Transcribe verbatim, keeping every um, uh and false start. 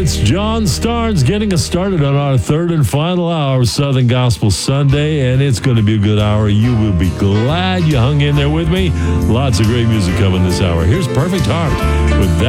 It's John Starnes getting us started on our third and final hour of Southern Gospel Sunday, and it's going to be a good hour. You will be glad you hung in there with me. Lots of great music coming this hour. Here's Perfect Heart with that.